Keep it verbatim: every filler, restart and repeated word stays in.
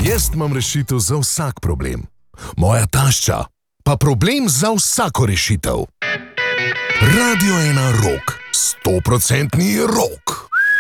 Jaz imam rešitev za vsak problem. Moja tašča pa problem za vsako rešitev. Radio ena Rock. Stoprocentni rock.